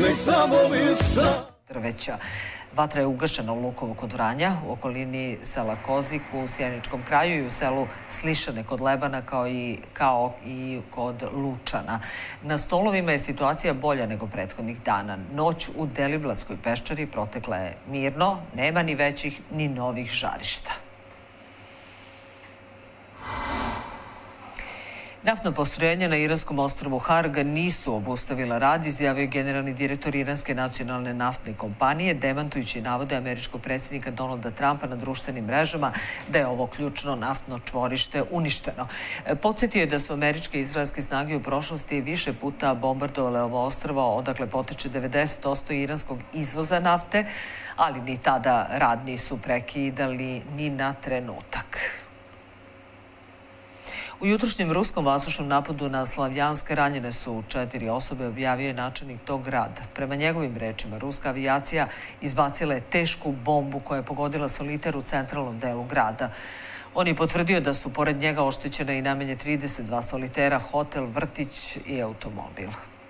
tamo lista. Drveća. Vatra je ugašena u Lukovu kod Vranja, u okolini sela Kozik, u Sjeničkom kraju i u selu Slišane kod Lebana, kao i kod Lučana. Na Stolovima je situacija bolja nego prethodnih dana. Noć u Deliblatskoj peščari protekla je mirno, nema ni većih ni novih žarišta. Naftna postrojenja na iranskom ostrvu Harg nisu obustavila rad, izjavio generalni direktor Iranske nacionalne naftne kompanije, demantujući navode američkog predsjednika Donalda Trumpa na društvenim mrežama da je ovo ključno naftno čvorište uništeno. Podsjetio je da su američke i izraelske snage u prošlosti više puta bombardovale ovo ostrvo, odakle poteče 90% iranskog izvoza nafte, ali ni tada rad nisu prekidali ni na trenutak. U jutrošnjem ruskom vazdušnom napadu na Slavjansk ranjene su 4 osobe, objavio je načelnik tog grada. Prema njegovim rečima, ruska avijacija izbacila je tešku bombu koja je pogodila solitar u centralnom delu grada. On je potvrdio da su pored njega oštećene i najmanje 32 solitera, hotel, vrtić i automobil.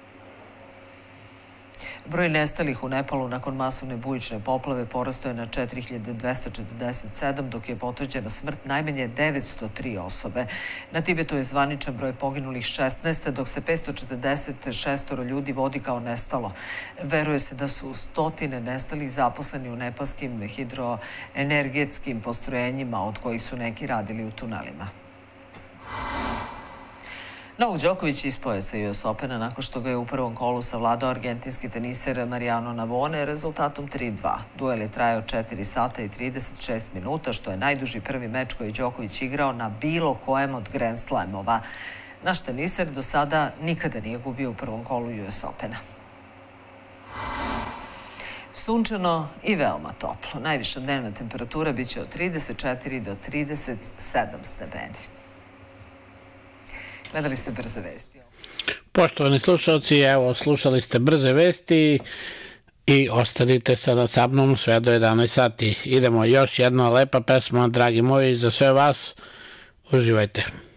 Broj nestalih u Nepalu nakon masovne bujične poplave porastao je na 4247, dok je potvrđena smrt najmanje 903 osobe. Na Tibetu je zvaničan broj poginulih 16, dok se 546 ljudi vodi kao nestalo. Veruje se da su stotine nestalih zaposleni u nepalskim hidroenergetskim postrojenjima, od kojih su neki radili u tunelima. Novak Đoković ispao je sa US Opena nakon što ga je u prvom kolu savladao argentinski teniser Mariano Navone rezultatom 3-2. Duel je trajao 4 sata i 36 minuta, što je najduži prvi meč koji je Đoković igrao na bilo kojem od Grand Slamova. Naš teniser do sada nikada nije gubio u prvom kolu US Opena. Sunčano i veoma toplo. Najviša dnevna temperatura biće od 34 do 37 stepeni. Gledali ste Brze vesti. Poštovani slušalci, evo, slušali ste Brze vesti i ostanite sada sa mnom sve do 11 sati. Idemo još jedna lepa pesma, dragi moji, za sve vas. Uživajte.